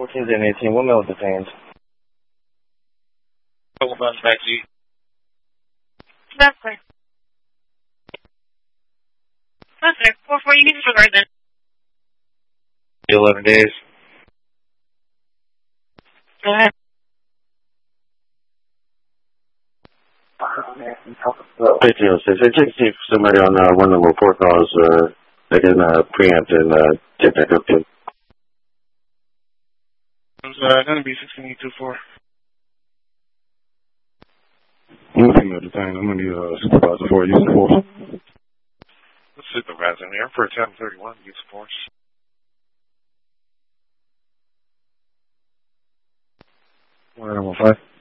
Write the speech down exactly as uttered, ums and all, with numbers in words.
fourteen and eighteen, one male detained. Couple buttons back to you. That's clear. That's clear. four four, you can disregard then. eleven days. Go ahead. fifteen oh six. They take see somebody on uh, one of the report calls. Uh, they can uh, preempt and uh, take that up too. It's uh, going to be sixteen eight two four. I'm female detained. I'm going to need a supervisor for use of force. Let's supervise in there for ten thirty-one use of force. one nine one five.